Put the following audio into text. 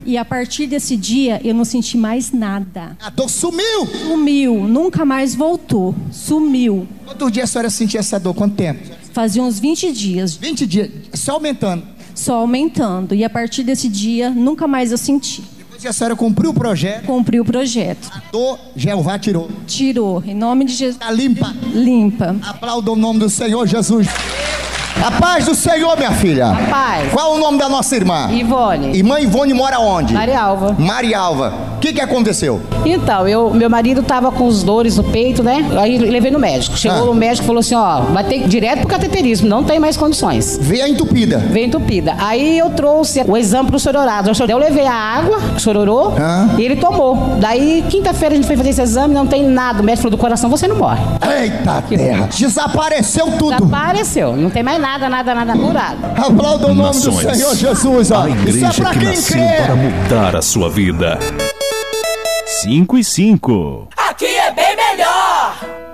E a partir desse dia, eu não senti mais nada. A dor sumiu? Sumiu, nunca mais voltou. Sumiu. Quantos dias a senhora sentia essa dor? Quanto tempo? Fazia uns 20 dias. 20 dias, só aumentando. Só aumentando. E a partir desse dia, nunca mais eu senti. Depois que a senhora cumpriu o projeto? Cumpri o projeto. A dor, Jeová tirou. Tirou, em nome de Jesus. Está limpa. Limpa. Aplauda o nome do Senhor Jesus. A paz do Senhor, minha filha. A paz. Qual o nome da nossa irmã? Ivone. Irmã Ivone mora onde? Marialva. Marialva. O que aconteceu? Então, meu marido tava com os dores no peito, né? Aí levei no médico. Chegou o médico e falou assim, ó, vai ter direto pro cateterismo, não tem mais condições. Veio entupida. Veio entupida. Aí eu trouxe o exame pro sororado. Eu levei a água, sororou, e ele tomou. Daí, quinta-feira a gente foi fazer esse exame, não tem nada. O médico falou, do coração você não morre. Eita terra. Desapareceu tudo. Desapareceu. Não tem mais nada curado. Aplauda o nome do Senhor Jesus, ó. A igreja Isso é pra que quem nasceu crê. para mudar a sua vida. 5 e 5. Aqui é bem melhor.